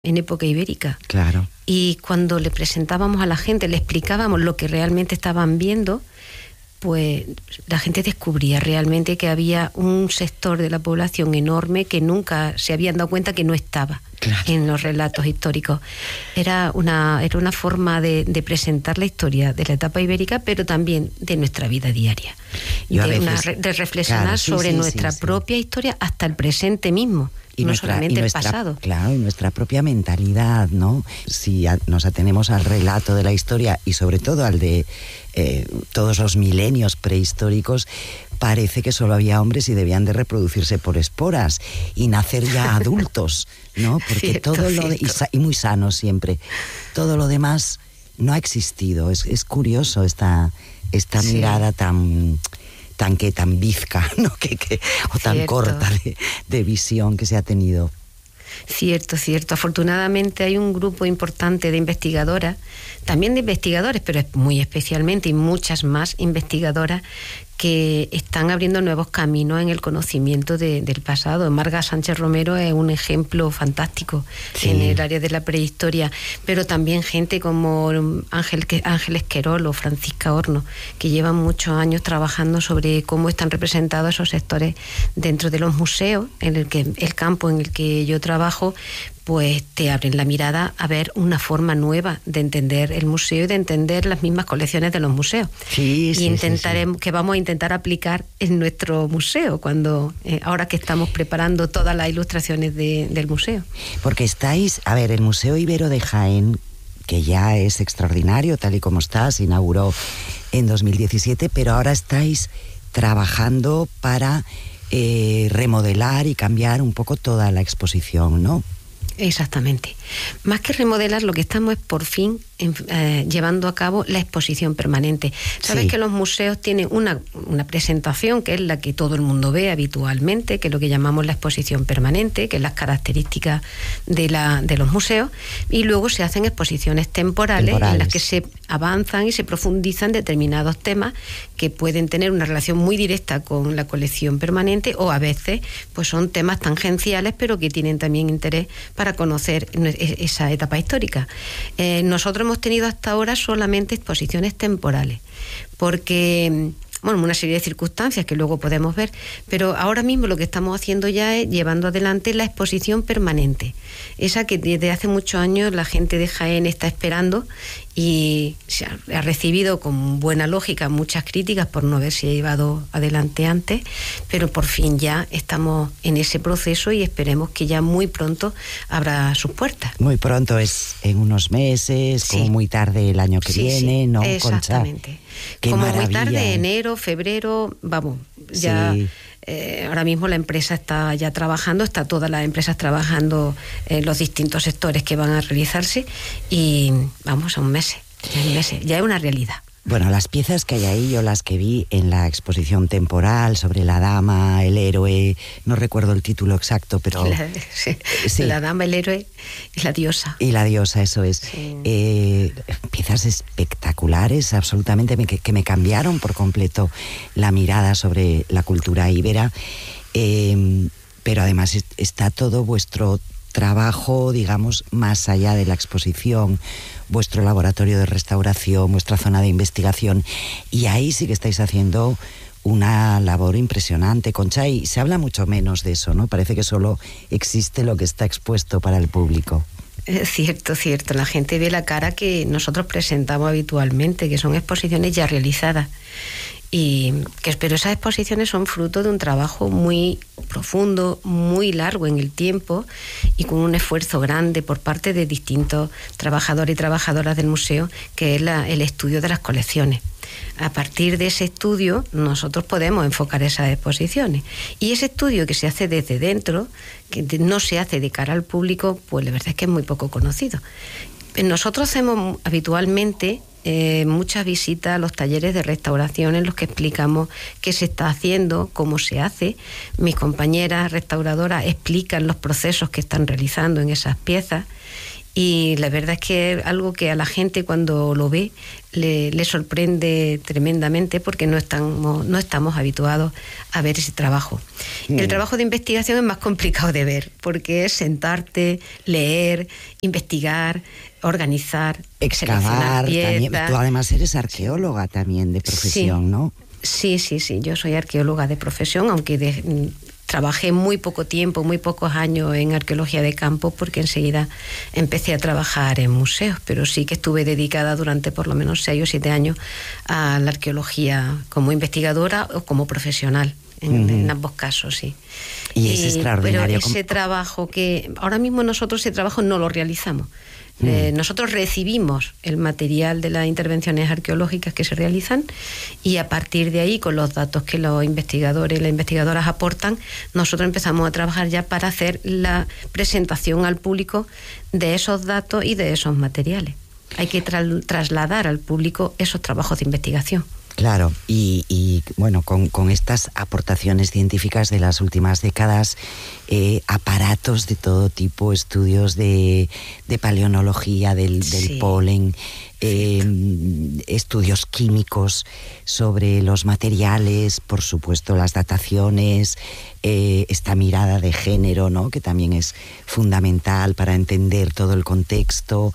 en época ibérica. Claro. Y cuando le presentábamos a la gente, le explicábamos lo que realmente estaban viendo, pues la gente descubría realmente que había un sector de la población enorme que nunca se habían dado cuenta que no estaba en los relatos históricos. Era una forma de presentar la historia de la etapa ibérica, pero también de nuestra vida diaria. De reflexionar sobre nuestra propia historia hasta el presente mismo. Y no solamente el pasado. Claro, y nuestra propia mentalidad, ¿no? Si nos atenemos al relato de la historia y sobre todo al de todos los milenios prehistóricos, parece que solo había hombres y debían de reproducirse por esporas y nacer ya adultos, ¿no? Porque y muy sanos siempre. Todo lo demás no ha existido. Es curioso esta mirada tan bizca, ¿no? O tan corta de visión que se ha tenido. Cierto. Afortunadamente hay un grupo importante de investigadoras, también de investigadores, pero muy especialmente, y muchas más investigadoras que están abriendo nuevos caminos en el conocimiento del pasado. Marga Sánchez Romero es un ejemplo fantástico en el área de la prehistoria, pero también gente como Ángeles Querol o Francisca Horno, que llevan muchos años trabajando sobre cómo están representados esos sectores dentro de los museos, en el campo en el que yo trabajo, pues te abren la mirada a ver una forma nueva de entender el museo y de entender las mismas colecciones de los museos. Que vamos a intentar aplicar en nuestro museo cuando ahora que estamos preparando todas las ilustraciones del museo. Porque el Museo Ibero de Jaén, que ya es extraordinario tal y como está, se inauguró en 2017, pero ahora estáis trabajando para remodelar y cambiar un poco toda la exposición, ¿no? Exactamente. Más que remodelar, lo que estamos es por fin llevando a cabo la exposición permanente. Sabes que los museos tienen una presentación que es la que todo el mundo ve habitualmente, que es lo que llamamos la exposición permanente, que es las características de los museos, y luego se hacen exposiciones temporales en las que se avanzan y se profundizan determinados temas que pueden tener una relación muy directa con la colección permanente, o a veces pues son temas tangenciales pero que tienen también interés para conocer esa etapa histórica. Nosotros hemos tenido hasta ahora solamente exposiciones temporales, porque una serie de circunstancias que luego podemos ver, pero ahora mismo lo que estamos haciendo ya es llevando adelante la exposición permanente, esa que desde hace muchos años la gente de Jaén está esperando y se ha recibido con buena lógica muchas críticas por no haberse llevado adelante antes, pero por fin ya estamos en ese proceso y esperemos que ya muy pronto abra sus puertas. Muy pronto es en unos meses, como muy tarde el año que viene, ¿no? Exactamente. Qué como maravilla. Muy tarde, enero, febrero, ya... ahora mismo la empresa está ya trabajando, está todas las empresas trabajando en los distintos sectores que van a realizarse y vamos a un mes, ya es una realidad. Bueno, las piezas que hay ahí, yo las que vi en la exposición temporal sobre la dama, el héroe, no recuerdo el título exacto, pero... La dama, el héroe y la diosa. Y la diosa, eso es. Sí. Piezas espectaculares, absolutamente, que me cambiaron por completo la mirada sobre la cultura íbera, pero además está todo vuestro trabajo, digamos, más allá de la exposición, vuestro laboratorio de restauración, vuestra zona de investigación, y ahí sí que estáis haciendo una labor impresionante, Concha, y se habla mucho menos de eso, ¿no? Parece que solo existe lo que está expuesto para el público. Cierto. La gente ve la cara que nosotros presentamos habitualmente, que son exposiciones ya realizadas. Pero esas exposiciones son fruto de un trabajo muy profundo, muy largo en el tiempo y con un esfuerzo grande por parte de distintos trabajadores y trabajadoras del museo, que es el estudio de las colecciones. A partir de ese estudio nosotros podemos enfocar esas exposiciones, y ese estudio que se hace desde dentro, que no se hace de cara al público, pues la verdad es que es muy poco conocido. Nosotros hacemos habitualmente muchas visitas a los talleres de restauración en los que explicamos qué se está haciendo, cómo se hace. Mis compañeras restauradoras explican los procesos que están realizando en esas piezas Y la verdad es que es algo que a la gente cuando lo ve le sorprende tremendamente, porque no estamos habituados a ver ese trabajo. El trabajo de investigación es más complicado de ver, porque es sentarte, leer, investigar, organizar, excavar también. Tú además eres arqueóloga también de profesión, sí, ¿no? Sí, yo soy arqueóloga de profesión, aunque trabajé muy poco tiempo, muy pocos años en arqueología de campo, porque enseguida empecé a trabajar en museos, pero sí que estuve dedicada durante por lo menos 6 o 7 años a la arqueología como investigadora o como profesional, en ambos casos, sí. Y es extraordinario. Pero ese trabajo que ahora mismo nosotros, ese trabajo no lo realizamos. Nosotros recibimos el material de las intervenciones arqueológicas que se realizan, y a partir de ahí, con los datos que los investigadores y las investigadoras aportan, nosotros empezamos a trabajar ya para hacer la presentación al público de esos datos y de esos materiales. Hay que trasladar al público esos trabajos de investigación. Claro, y bueno, con estas aportaciones científicas de las últimas décadas, aparatos de todo tipo, estudios de paleontología del polen, estudios químicos sobre los materiales, por supuesto las dataciones, esta mirada de género, ¿no?, que también es fundamental para entender todo el contexto.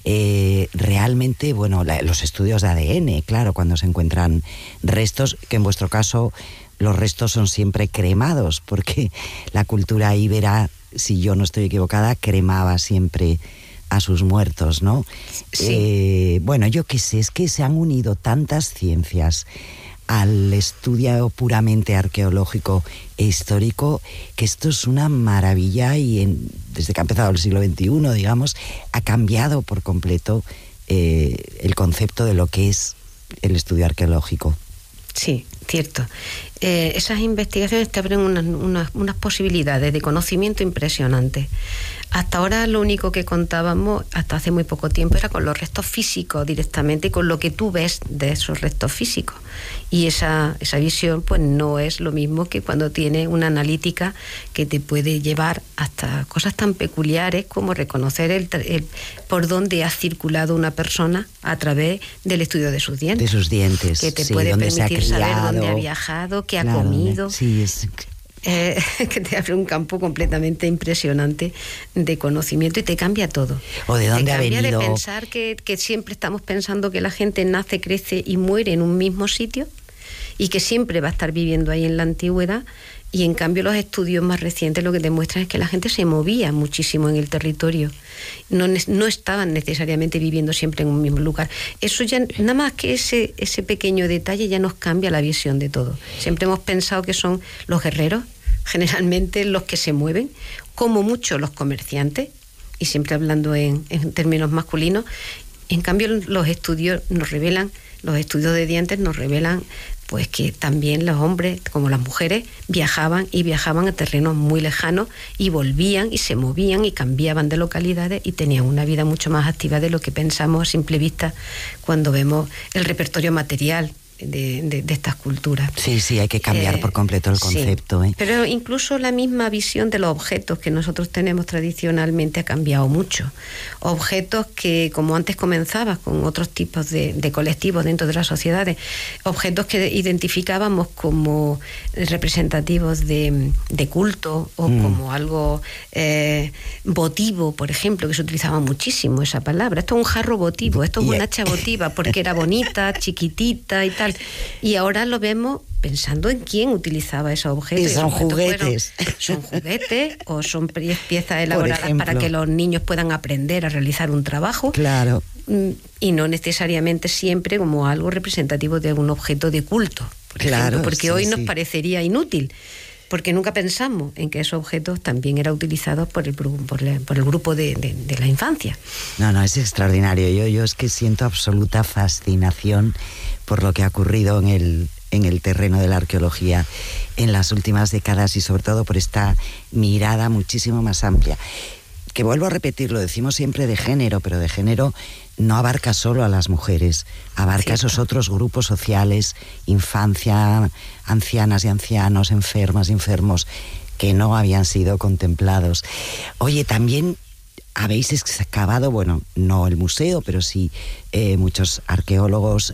Realmente, bueno, los estudios de ADN, claro, cuando se encuentran restos, que en vuestro caso los restos son siempre cremados, porque la cultura íbera, si yo no estoy equivocada, cremaba siempre a sus muertos, ¿no? Sí. Bueno, yo qué sé, es que se han unido tantas ciencias al estudio puramente arqueológico e histórico, que esto es una maravilla, y desde que ha empezado el siglo XXI, digamos, ha cambiado por completo el concepto de lo que es el estudio arqueológico. Sí, cierto. Esas investigaciones te abren unas posibilidades de conocimiento impresionantes. Hasta ahora lo único que contábamos, hasta hace muy poco tiempo, era con los restos físicos directamente, con lo que tú ves de esos restos físicos. Y esa visión pues no es lo mismo que cuando tienes una analítica que te puede llevar hasta cosas tan peculiares como reconocer el por dónde ha circulado una persona a través del estudio de sus dientes. De sus dientes, que te puede permitir saber dónde ha viajado, qué ha comido. Sí, es... que te abre un campo completamente impresionante de conocimiento y te cambia todo. O de dónde ha venido. Te cambia de pensar que siempre estamos pensando que la gente nace, crece y muere en un mismo sitio, y que siempre va a estar viviendo ahí en la antigüedad, y en cambio los estudios más recientes lo que demuestran es que la gente se movía muchísimo en el territorio, no estaban necesariamente viviendo siempre en un mismo lugar. Eso ya, nada más que ese pequeño detalle, ya nos cambia la visión de todo. Siempre hemos pensado que son los guerreros, generalmente los que se mueven, como mucho los comerciantes, y siempre hablando en términos masculinos. En cambio los estudios de dientes nos revelan pues que también los hombres como las mujeres viajaban a terrenos muy lejanos, y volvían y se movían y cambiaban de localidades, y tenían una vida mucho más activa de lo que pensamos a simple vista cuando vemos el repertorio material de estas culturas. Sí, hay que cambiar por completo el concepto. Sí. Pero incluso la misma visión de los objetos que nosotros tenemos tradicionalmente ha cambiado mucho. Objetos que, como antes comenzabas con otros tipos de colectivos dentro de las sociedades, objetos que identificábamos como representativos de culto o como algo votivo, por ejemplo, que se utilizaba muchísimo esa palabra. Esto es un jarro votivo, esto es una hacha votiva, porque era bonita, chiquitita y tal. Y ahora lo vemos pensando en quién utilizaba esos objetos. Y son juguetes. Son juguetes o son piezas elaboradas para que los niños puedan aprender a realizar un trabajo. Claro. Y no necesariamente siempre como algo representativo de un objeto de culto, por ejemplo, porque hoy nos parecería inútil, porque nunca pensamos en que esos objetos también eran utilizados por el grupo de la infancia. No, es extraordinario. Yo es que siento absoluta fascinación por lo que ha ocurrido en el terreno de la arqueología en las últimas décadas, y sobre todo por esta mirada muchísimo más amplia. Que vuelvo a repetir, lo decimos siempre de género, pero de género no abarca solo a las mujeres, abarca esos otros grupos sociales, infancia, ancianas y ancianos, enfermas y enfermos, que no habían sido contemplados. Oye, también habéis excavado, bueno, no el museo, pero sí muchos arqueólogos,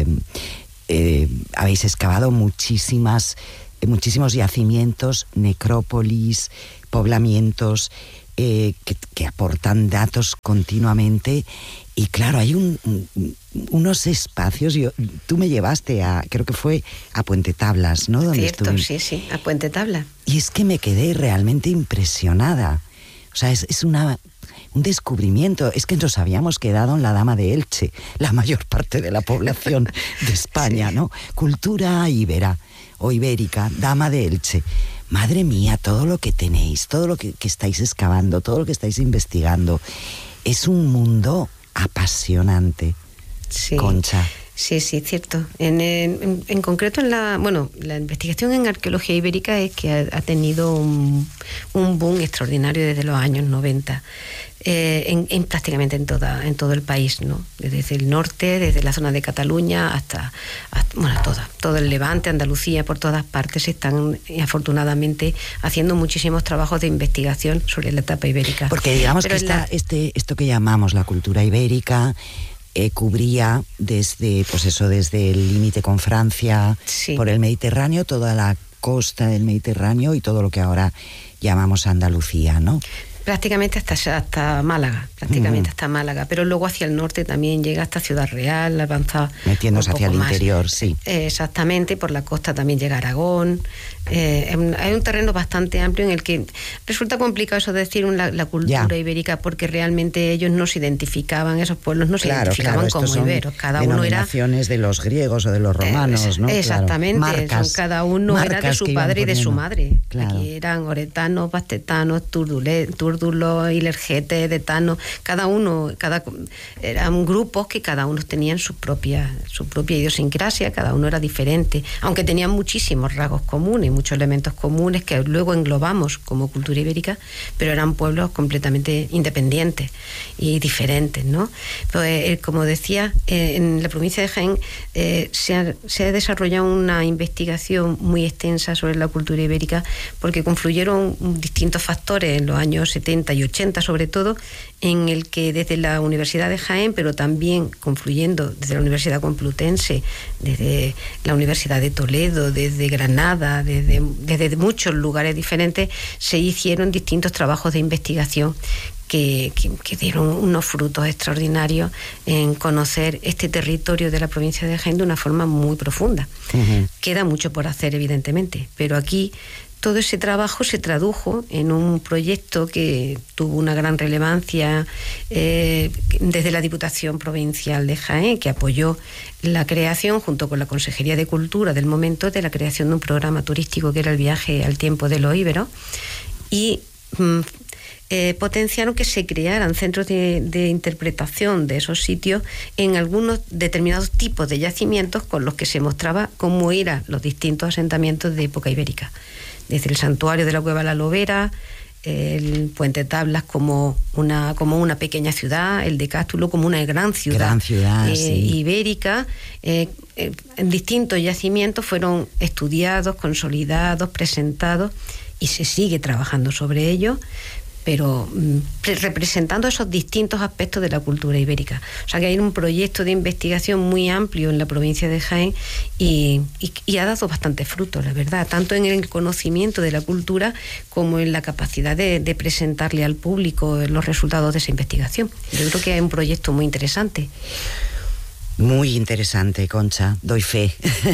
habéis excavado muchísimos yacimientos, necrópolis, poblamientos, que aportan datos continuamente. Y claro, hay unos espacios. Tú me llevaste creo que fue a Puente Tablas, ¿no? Donde Cierto, sí, a Puente Tablas. Y es que me quedé realmente impresionada. O sea, es un descubrimiento. Es que nos habíamos quedado en la Dama de Elche, la mayor parte de la población de España, sí, ¿no? Cultura íbera o ibérica, Dama de Elche. Madre mía, todo lo que tenéis, todo lo que estáis excavando, todo lo que estáis investigando. Es un mundo apasionante, sí, Concha. Sí, cierto. En concreto, la investigación en arqueología ibérica es que ha tenido un boom extraordinario desde los años 90. Prácticamente en todo el país, ¿no? Desde el norte, desde la zona de Cataluña hasta todo el Levante, Andalucía, por todas partes se están afortunadamente haciendo muchísimos trabajos de investigación sobre la etapa ibérica. Porque digamos que esto que llamamos la cultura ibérica cubría desde el límite con Francia, sí, por el Mediterráneo, toda la costa del Mediterráneo y todo lo que ahora llamamos Andalucía, ¿no? Prácticamente hasta Málaga, hasta Málaga, pero luego hacia el norte también llega hasta Ciudad Real, avanza metiéndose hacia el interior, más. Sí. Exactamente, por la costa también llega Aragón. Hay un terreno bastante amplio en el que resulta complicado eso de decir la cultura ibérica, porque realmente ellos no se identificaban, esos pueblos no se identificaban como iberos. Cada uno era denominaciones de los griegos o de los romanos, ¿no? Exactamente, Marcas, cada uno era de su padre y de su madre. Claro. Aquí eran oretanos, bastetanos, túrdulos, ilergetes, detanos, eran grupos que cada uno tenían su propia idiosincrasia, cada uno era diferente, aunque tenían muchísimos rasgos comunes, muchos elementos comunes que luego englobamos como cultura ibérica, pero eran pueblos completamente independientes y diferentes, ¿no? Pues, como decía, en la provincia de Jaén se ha desarrollado una investigación muy extensa sobre la cultura ibérica, porque confluyeron distintos factores en los años 70 y 80 sobre todo, en el que desde la Universidad de Jaén, pero también confluyendo desde la Universidad Complutense, desde la Universidad de Toledo, desde Granada, desde muchos lugares diferentes, se hicieron distintos trabajos de investigación que dieron unos frutos extraordinarios en conocer este territorio de la provincia de Jaén de una forma muy profunda. Uh-huh. Queda mucho por hacer, evidentemente, pero aquí todo ese trabajo se tradujo en un proyecto que tuvo una gran relevancia desde la Diputación Provincial de Jaén, que apoyó la creación, junto con la Consejería de Cultura del momento, de la creación de un programa turístico que era el Viaje al Tiempo de los Íberos, y potenciaron que se crearan centros de interpretación de esos sitios en algunos determinados tipos de yacimientos con los que se mostraba cómo eran los distintos asentamientos de época ibérica. Desde el santuario de la Cueva La Lobera, el Puente Tablas como una pequeña ciudad, el de Cástulo como una gran ciudad sí, ibérica. En distintos yacimientos fueron estudiados, consolidados, presentados, y se sigue trabajando sobre ello, pero representando esos distintos aspectos de la cultura ibérica. O sea que hay un proyecto de investigación muy amplio en la provincia de Jaén y ha dado bastante fruto, la verdad, tanto en el conocimiento de la cultura como en la capacidad de presentarle al público los resultados de esa investigación. Yo creo que es un proyecto muy interesante. Muy interesante, Concha, doy fe.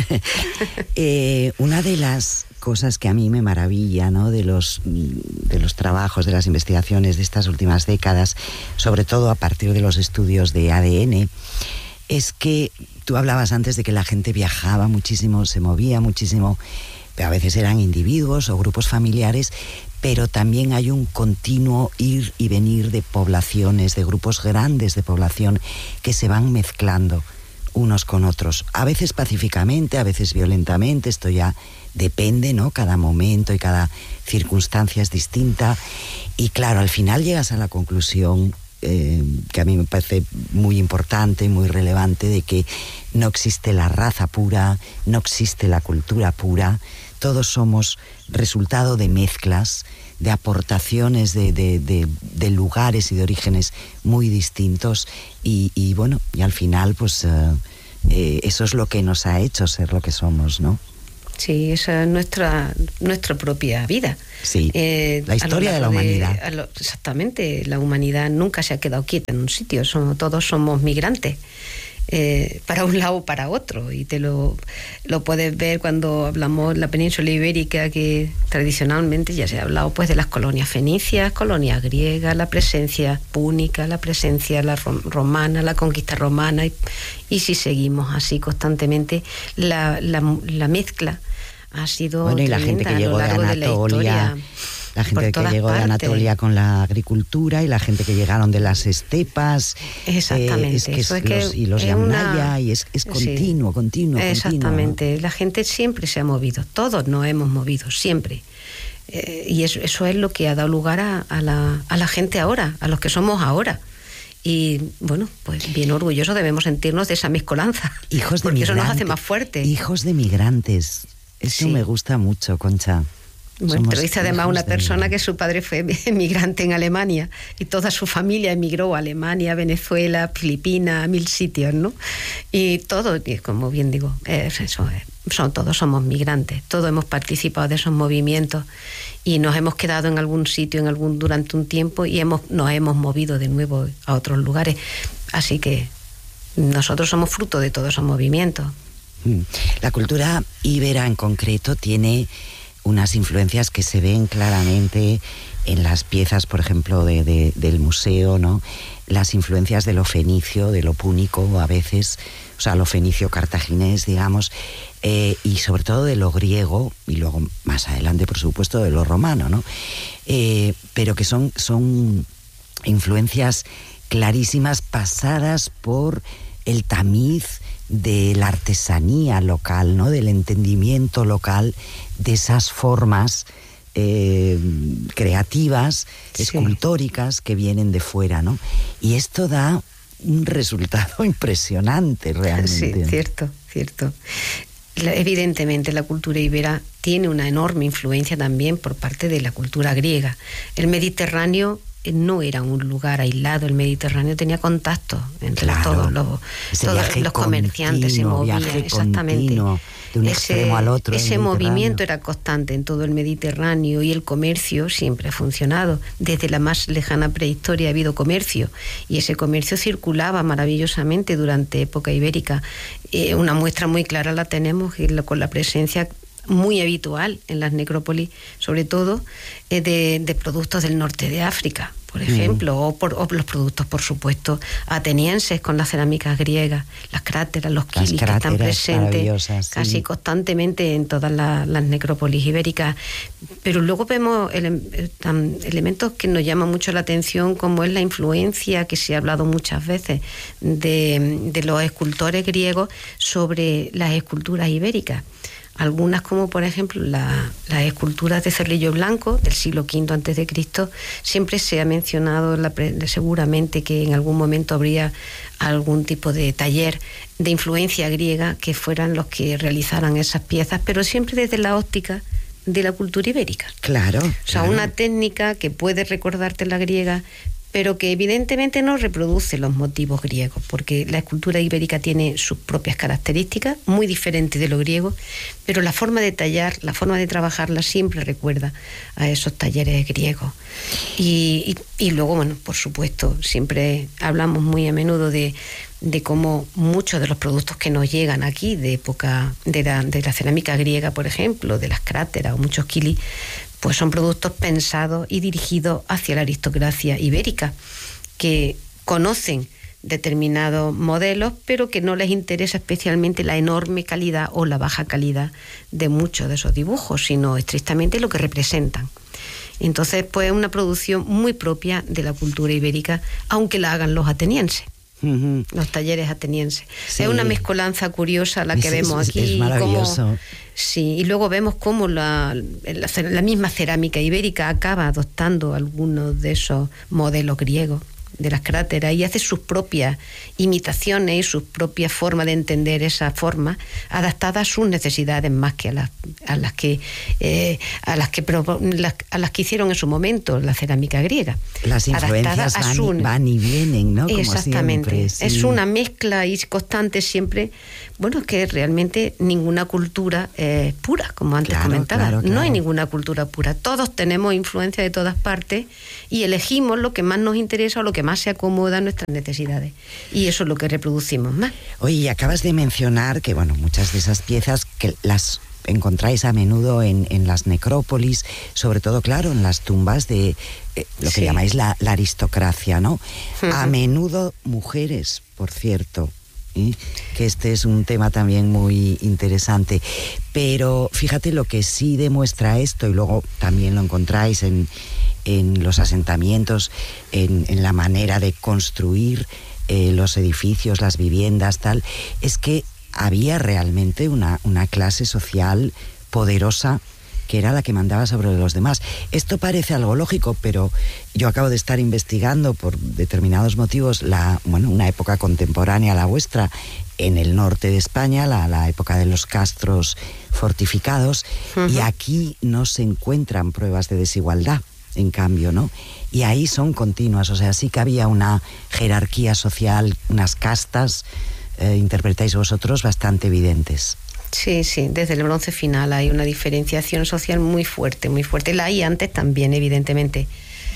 Una de las cosas que a mí me maravilla, ¿no?, de los trabajos, de las investigaciones de estas últimas décadas, sobre todo a partir de los estudios de ADN, es que tú hablabas antes de que la gente viajaba muchísimo, se movía muchísimo, pero a veces eran individuos o grupos familiares, pero también hay un continuo ir y venir de poblaciones, de grupos grandes de población que se van mezclando unos con otros, a veces pacíficamente, a veces violentamente, esto ya depende, ¿no? Cada momento y cada circunstancia es distinta, y claro, al final llegas a la conclusión que a mí me parece muy importante, muy relevante, de que no existe la raza pura, no existe la cultura pura, todos somos resultado de mezclas, de aportaciones de lugares y de orígenes muy distintos, y bueno, y al final pues eso es lo que nos ha hecho ser lo que somos, ¿no? Sí, esa es nuestra propia vida. Sí, la historia de la humanidad. Exactamente, la humanidad nunca se ha quedado quieta en un sitio, todos somos migrantes. Para un lado o para otro, y te lo puedes ver cuando hablamos de la península ibérica, que tradicionalmente ya se ha hablado pues de las colonias fenicias, colonias griegas, la presencia púnica, la presencia romana, la conquista romana, y si seguimos así constantemente, la mezcla ha sido bueno, y la gente que llegó de Anatolia, la gente que llegó de Anatolia con la agricultura, y la gente que llegaron de las estepas. Exactamente. Y los Yamnaya, y es continuo. Exactamente. La gente siempre se ha movido, todos nos hemos movido, siempre. Y eso es lo que ha dado lugar a la gente ahora, a los que somos ahora. Y bueno, pues bien orgullosos debemos sentirnos de esa mezcolanza. Hijos de porque migrantes, eso nos hace más fuertes. Hijos de migrantes. Eso me gusta mucho, Concha. Bueno, te lo dice además una persona que su padre fue emigrante en Alemania, y toda su familia emigró a Alemania, Venezuela, Filipinas, a 1000 sitios, ¿no? Y todos, como bien digo, todos somos migrantes, todos hemos participado de esos movimientos, y nos hemos quedado en algún sitio durante un tiempo, y nos hemos movido de nuevo a otros lugares. Así que nosotros somos fruto de todos esos movimientos. La cultura íbera en concreto tiene unas influencias que se ven claramente en las piezas, por ejemplo, del museo, ¿no? Las influencias de lo fenicio, de lo púnico a veces, o sea, lo fenicio cartaginés, digamos, y sobre todo de lo griego, y luego más adelante, por supuesto, de lo romano, ¿no? Pero que son influencias clarísimas, pasadas por el tamiz de la artesanía local, ¿no? Del entendimiento local de esas formas creativas, escultóricas, que vienen de fuera, ¿no? Y esto da un resultado impresionante realmente. Sí, cierto. Evidentemente la cultura ibera tiene una enorme influencia también por parte de la cultura griega. El Mediterráneo no era un lugar aislado, el Mediterráneo tenía contacto entre todos los comerciantes, se movían, exactamente. De un extremo al otro. Ese movimiento era constante en todo el Mediterráneo, y el comercio siempre ha funcionado. Desde la más lejana prehistoria ha habido comercio, y ese comercio circulaba maravillosamente durante época ibérica. Una muestra muy clara la tenemos con la presencia muy habitual en las necrópolis, sobre todo de productos del norte de África, por ejemplo, o los productos, por supuesto, atenienses, con las cerámicas griegas, las cráteras, los kilis, que están presentes casi constantemente en todas las necrópolis ibéricas. Pero luego vemos elementos que nos llaman mucho la atención, como es la influencia, que se ha hablado muchas veces, de los escultores griegos sobre las esculturas ibéricas. Algunas, como por ejemplo las esculturas de Cerrillo Blanco del siglo V a.C., siempre se ha mencionado seguramente que en algún momento habría algún tipo de taller de influencia griega que fueran los que realizaran esas piezas, pero siempre desde la óptica de la cultura ibérica. Claro. O sea, una técnica que puede recordarte la griega, pero que evidentemente no reproduce los motivos griegos, porque la escultura ibérica tiene sus propias características, muy diferentes de lo griego, pero la forma de tallar, la forma de trabajarla siempre recuerda a esos talleres griegos. Y luego, bueno, por supuesto, siempre hablamos muy a menudo de cómo muchos de los productos que nos llegan aquí de época de la cerámica griega, por ejemplo, de las cráteras o muchos kilis, pues son productos pensados y dirigidos hacia la aristocracia ibérica, que conocen determinados modelos, pero que no les interesa especialmente la enorme calidad o la baja calidad de muchos de esos dibujos, sino estrictamente lo que representan. Entonces, pues es una producción muy propia de la cultura ibérica, aunque la hagan los atenienses. Los talleres atenienses. Sí. Es una mezcolanza curiosa la que vemos aquí. Es maravilloso. Y luego vemos cómo la misma cerámica ibérica acaba adoptando algunos de esos modelos griegos. de las cráteras y hace sus propias imitaciones y sus propias formas de entender esa forma adaptada a sus necesidades más que a las que hicieron en su momento la cerámica griega. Las influencias van y vienen, ¿no? Como exactamente. Siempre, sí. Es una mezcla y constante siempre. Bueno, es que realmente ninguna cultura es pura, como antes comentaba. Claro. No hay ninguna cultura pura. Todos tenemos influencia de todas partes y elegimos lo que más nos interesa o lo que más se acomoda a nuestras necesidades. Y eso es lo que reproducimos más. Oye, acabas de mencionar que, bueno, muchas de esas piezas que las encontráis a menudo en las necrópolis, sobre todo, claro, en las tumbas de lo que llamáis la aristocracia, ¿no? A menudo mujeres, por cierto. Que este es un tema también muy interesante, pero fíjate lo que sí demuestra esto, y luego también lo encontráis en los asentamientos, en la manera de construir los edificios, las viviendas, tal, es que había realmente una clase social poderosa que era la que mandaba sobre los demás. Esto parece algo lógico, pero yo acabo de estar investigando por determinados motivos una época contemporánea a la vuestra en el norte de España, la época de los castros fortificados, y aquí no se encuentran pruebas de desigualdad, en cambio, ¿no? Y ahí son continuas, o sea, sí que había una jerarquía social, unas castas, interpretáis vosotros, bastante evidentes. Sí, desde el bronce final hay una diferenciación social muy fuerte, muy fuerte. La hay antes también, evidentemente,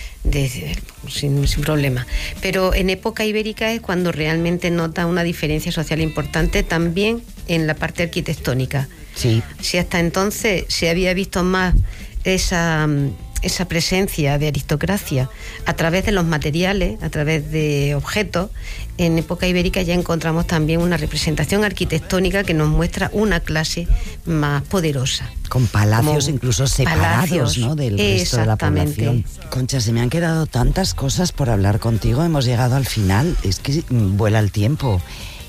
sin problema. Pero en época ibérica es cuando realmente nota una diferencia social importante también en la parte arquitectónica. Sí. Si hasta entonces se había visto más esa presencia de aristocracia a través de los materiales, a través de objetos, en época ibérica ya encontramos también una representación arquitectónica que nos muestra una clase más poderosa. Con palacios incluso separados, ¿no?, del resto de la población. Concha, se me han quedado tantas cosas por hablar contigo, hemos llegado al final, es que vuela el tiempo.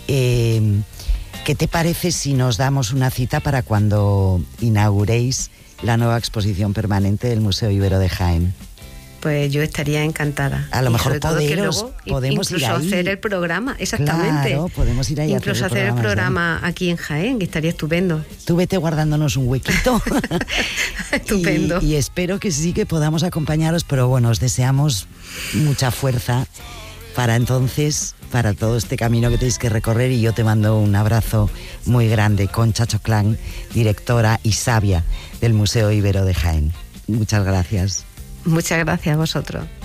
¿Qué te parece si nos damos una cita para cuando inauguréis la nueva exposición permanente del Museo Ibero de Jaén? Pues yo estaría encantada. A lo mejor podemos incluso ir ahí. Hacer el programa, exactamente. Claro, podemos ir ahí. Incluso hacer el programa aquí en Jaén, que estaría estupendo. Tú vete guardándonos un huequito. Estupendo. Y espero que sí que podamos acompañaros, pero bueno, os deseamos mucha fuerza para entonces, para todo este camino que tenéis que recorrer, y yo te mando un abrazo muy grande. Concha Choclán, directora y sabia del Museo Ibero de Jaén. Muchas gracias. Muchas gracias a vosotros.